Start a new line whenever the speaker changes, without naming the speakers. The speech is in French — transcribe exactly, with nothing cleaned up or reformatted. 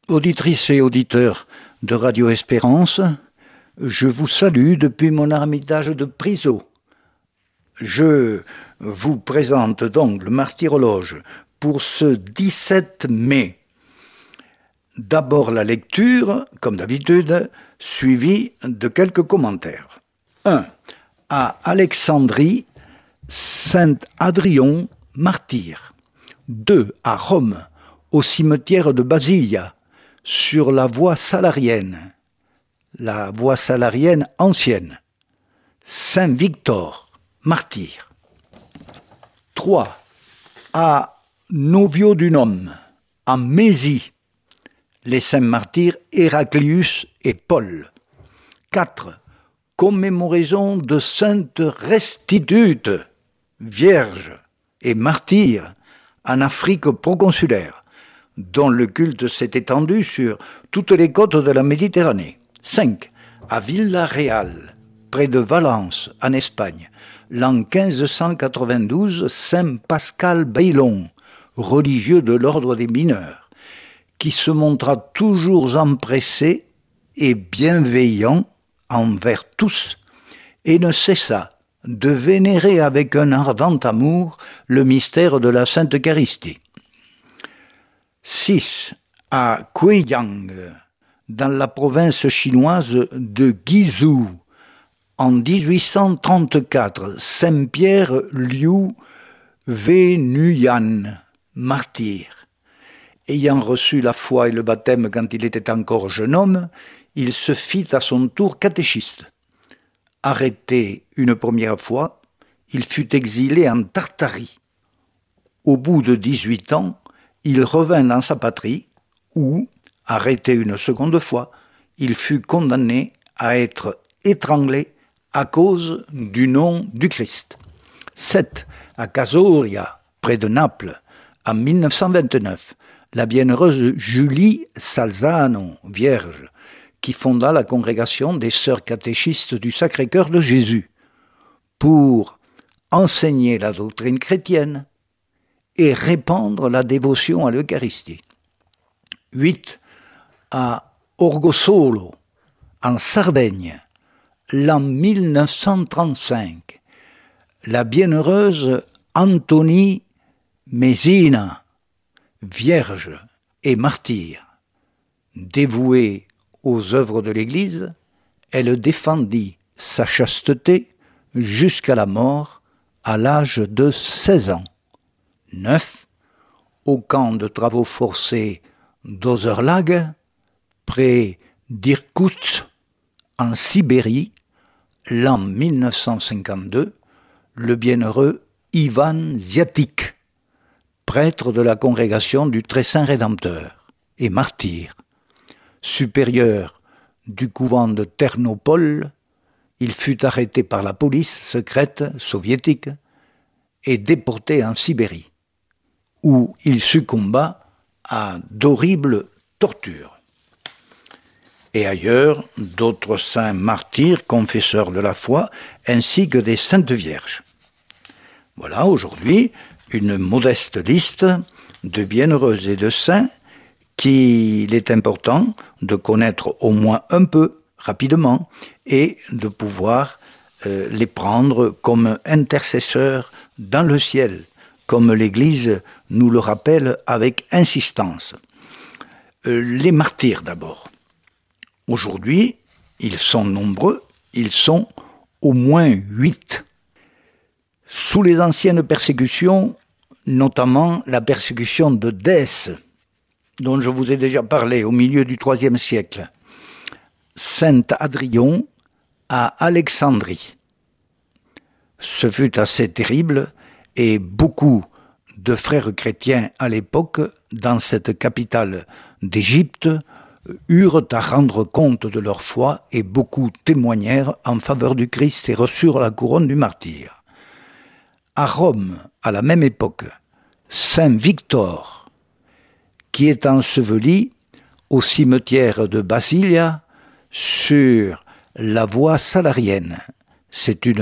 Auditrices et auditeurs de Radio Espérance, je vous salue depuis mon ermitage de Priseau. Je vous présente donc le martyrologe pour ce dix-sept mai. D'abord la lecture, comme d'habitude, suivie de quelques commentaires. un. À Alexandrie, Saint Adrion, martyr. deux. À Rome, au cimetière de Basilia, sur la voie salarienne, la voie salarienne ancienne. Saint Victor, martyr. trois. À Noviodunum, en Mésie, les saints martyrs Héraclius et Paul. quatre. Commémoraison de sainte Restitute, vierge et martyre en Afrique proconsulaire, dont le culte s'est étendu sur toutes les côtes de la Méditerranée. cinq. À Villarreal, près de Valence, en Espagne, l'an quinze cent quatre-vingt-douze, Saint Pascal Bailon, religieux de l'ordre des mineurs, qui se montra toujours empressé et bienveillant envers tous, et ne cessa de vénérer avec un ardent amour le mystère de la Sainte Eucharistie. six. À Guiyang, dans la province chinoise de Guizhou, en dix-huit cent trente-quatre, Saint Pierre Liu Weinuyan, martyr. Ayant reçu la foi et le baptême quand il était encore jeune homme, il se fit à son tour catéchiste. Arrêté une première fois, il fut exilé en Tartarie. Au bout de dix-huit ans, il revint dans sa patrie, où, arrêté une seconde fois, il fut condamné à être étranglé à cause du nom du Christ. sept. À Casoria, près de Naples, en mille neuf cent vingt-neuf, la bienheureuse Julie Salzano, vierge, qui fonda la congrégation des sœurs catéchistes du Sacré-Cœur de Jésus, pour enseigner la doctrine chrétienne et répandre la dévotion à l'Eucharistie. huit. À Orgosolo, en Sardaigne, l'an mille neuf cent trente-cinq, la bienheureuse Antonie Mesina, vierge et martyre, dévouée aux œuvres de l'Église, elle défendit sa chasteté jusqu'à la mort à l'âge de seize ans. neuf. Au camp de travaux forcés d'Ozerlag, près d'Irkoutsk, en Sibérie, l'an mille neuf cent cinquante-deux, le bienheureux Ivan Ziatik, prêtre de la congrégation du Très Saint Rédempteur et martyr, supérieur du couvent de Ternopol, il fut arrêté par la police secrète soviétique et déporté en Sibérie, où il succomba à d'horribles tortures. Et ailleurs, d'autres saints martyrs, confesseurs de la foi, ainsi que des saintes vierges. Voilà aujourd'hui une modeste liste de bienheureux et de saints qu'il est important de connaître au moins un peu rapidement et de pouvoir euh, les prendre comme intercesseurs dans le ciel, comme l'Église nous le rappelle avec insistance. Euh, les martyrs d'abord. Aujourd'hui, ils sont nombreux, ils sont au moins huit. Sous les anciennes persécutions, notamment la persécution de Dès, dont je vous ai déjà parlé au milieu du troisième siècle, Saint Adrion à Alexandrie. Ce fut assez terrible et beaucoup de frères chrétiens à l'époque, dans cette capitale d'Égypte, eurent à rendre compte de leur foi et beaucoup témoignèrent en faveur du Christ et reçurent la couronne du martyr. À Rome, à la même époque, Saint Victor, qui est enseveli au cimetière de Basilia sur la voie salarienne. C'est une